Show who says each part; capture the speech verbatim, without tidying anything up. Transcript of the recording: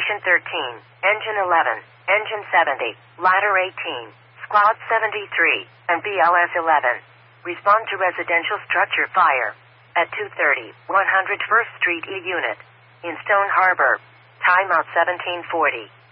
Speaker 1: Station thirteen, Engine eleven, Engine seventy, Ladder eighteen, Squad seventy-three, and B L S eleven. Respond to residential structure fire at two thirty, one hundred first Street E Unit in Stone Harbor. Timeout seventeen forty.